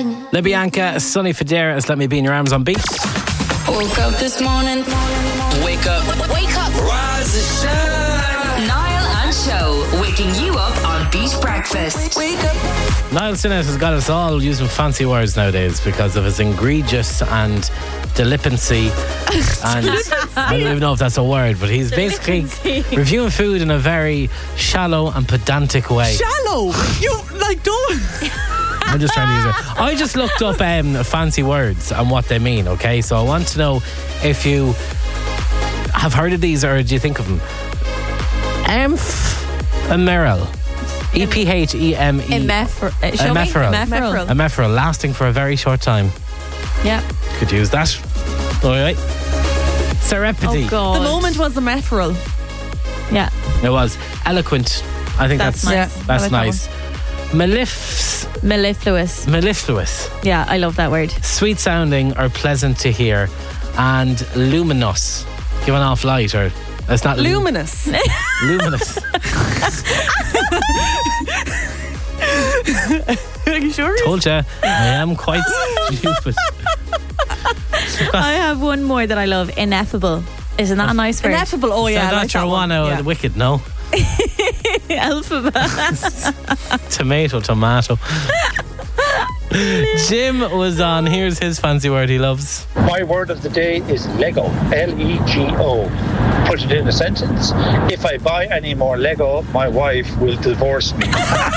LaBianca, Sonny Fodera has Let Me Be in Your Arms on Beat. Woke up this morning. Wake up. Wake up. Rise and shine. Niall and Show, waking you up on Beat Breakfast. Wake up. Niall Sinnott has got us all using fancy words nowadays because of his egregious and delipancy. And I don't even know if that's a word, but he's basically reviewing food in a very shallow and pedantic way. Shallow? You, don't... I'm just trying to use it. I just looked up fancy words and what they mean, okay? So I want to know if you have heard of these or do you think of them? Ephemeral. Epheme. Ephemeral. Lasting for a very short time. Yeah. Could use that. All right. Serendipity. Oh, God. The moment was ephemeral. Yeah. It was. Eloquent. I think that's nice. That's nice. Mellifluous. Yeah, I love that word. Sweet sounding or pleasant to hear. And luminous. Giving off light or... It's not luminous. Luminous. Are you sure? Told you, I am quite stupid. I have one more that I love. Ineffable. Isn't that a nice word? Ineffable. Oh yeah. So that's your one out of the wicked, no? Alphabet. Tomato. Jim was on. Here's his fancy word he loves. My word of the day is Lego. Lego. Put it in a sentence. If I buy any more Lego, my wife will divorce me.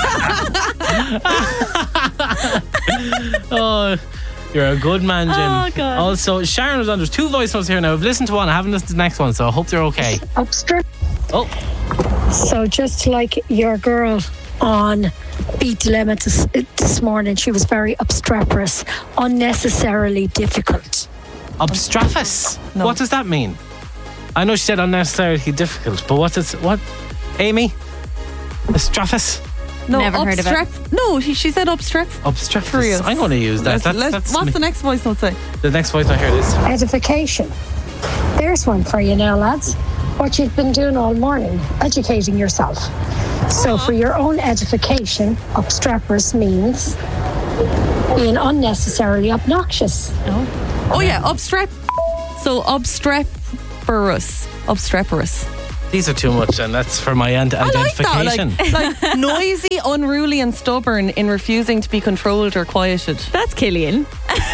Oh, you're a good man, Jim. Oh, God. Also, Sharon was on. There's two voice notes here now. I've listened to one. I haven't listened to the next one, so I hope they're okay. Oh. So just like your girl on Beat Dilemma this morning, she was very obstreperous, unnecessarily difficult. Obstreperous? No. What does that mean? I know she said unnecessarily difficult, but what? Amy? Obstreperous? No, never heard of it. No, she said Obstreperous. I'm going to use that. What's the next voice note say? The next voice note here is Edification. There's one for you now, lads. What you've been doing all morning, educating yourself. So for your own edification, obstreperous means being unnecessarily obnoxious. Oh yeah, obstreperous. These are too much, and that's for my identification. I like that, like noisy, unruly and stubborn in refusing to be controlled or quieted. That's Killian.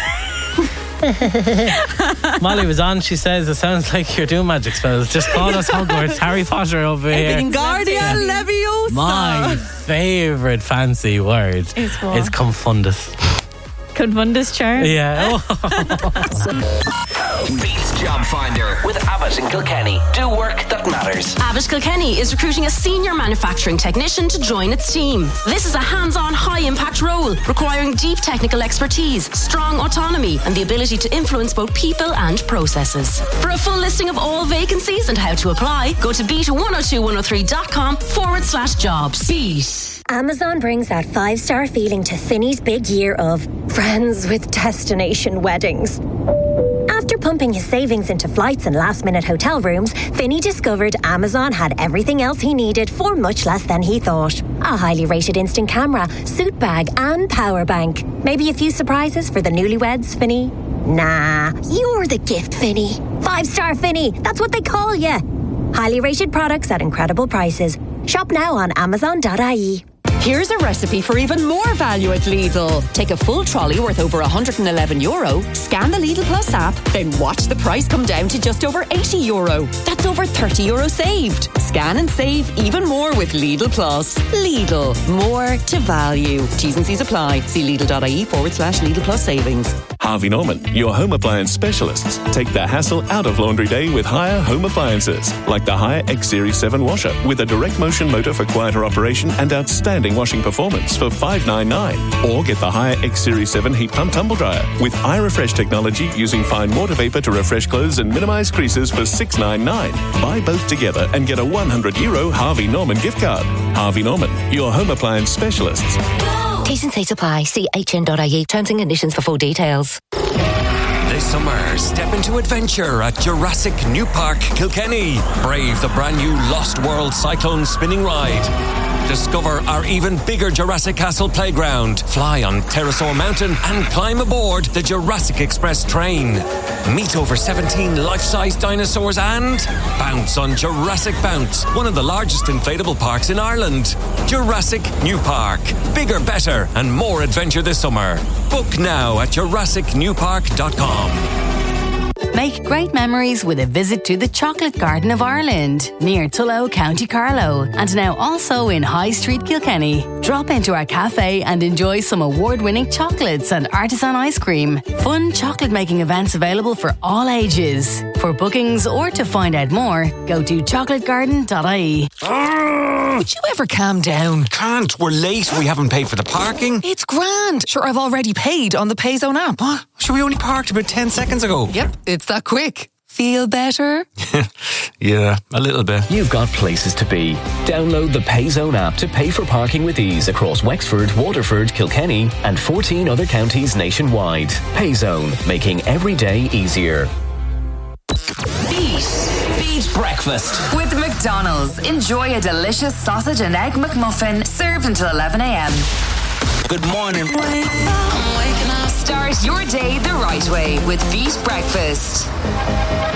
Molly was on. She says it sounds like you're doing magic spells. Just call us Hogwarts, Harry Potter over here. Wingardium Leviosa. My favourite fancy word is confundus. Confundus charm. Yeah. Beats Job Finder with Abbott and Kilkenny. Do work that matters. Abbott Kilkenny is recruiting a senior manufacturing technician to join its team. This is a hands-on, high-impact role requiring deep technical expertise, strong autonomy, and the ability to influence both people and processes. For a full listing of all vacancies and how to apply, go to beat102103.com/jobs. Beat. Amazon brings that 5-star feeling to Finny's big year of friends with destination weddings. After pumping his savings into flights and last-minute hotel rooms, Finny discovered Amazon had everything else he needed for much less than he thought. A highly rated instant camera, suit bag and power bank. Maybe a few surprises for the newlyweds, Finny? Nah, you're the gift, Finny. 5-star Finny, that's what they call you. Highly rated products at incredible prices. Shop now on Amazon.ie. Here's a recipe for even more value at Lidl. Take a full trolley worth over €111, scan the Lidl Plus app, then watch the price come down to just over €80. That's over €30 saved. Scan and save even more with Lidl Plus. Lidl, more to value. T's and C's apply. See Lidl.ie/Lidl Plus savings. Harvey Norman, your home appliance specialists. Take the hassle out of laundry day with Haier home appliances, like the Haier X Series 7 washer with a direct motion motor for quieter operation and outstanding washing performance for $599. Or get the Haier X Series 7 heat pump tumble dryer with iRefresh technology using fine water vapor to refresh clothes and minimize creases for $699. Buy both together and get a €100 Harvey Norman gift card. Harvey Norman, your home appliance specialists. T's and C's apply. See hn.ie. Terms and conditions for full details. This summer, step into adventure at Jurassic New Park, Kilkenny. Brave the brand new Lost World Cyclone spinning ride. Discover our even bigger Jurassic Castle playground. Fly on Pterosaur Mountain and climb aboard the Jurassic Express train. Meet over 17 life-size dinosaurs and bounce on Jurassic Bounce, one of the largest inflatable parks in Ireland. Jurassic New Park. Bigger, better and more adventure this summer. Book now at jurassicnewpark.com. Make great memories with a visit to the Chocolate Garden of Ireland, near Tullow, County Carlow, and now also in High Street, Kilkenny. Drop into our cafe and enjoy some award-winning chocolates and artisan ice cream. Fun chocolate-making events available for all ages. For bookings or to find out more, go to chocolategarden.ie. Would you ever calm down? Can't. We're late. We haven't paid for the parking. It's grand. Sure, I've already paid on the Payzone app. What? Sure, we only parked about 10 seconds ago. Yep, it's that quick. Feel better? Yeah, a little bit. You've got places to be. Download the Payzone app to pay for parking with ease across Wexford, Waterford, Kilkenny and 14 other counties nationwide. Payzone, making every day easier. Beat Breakfast. With McDonald's. Enjoy a delicious sausage and egg McMuffin served until 11 a.m. Good morning. Start your day the right way with Beat Breakfast.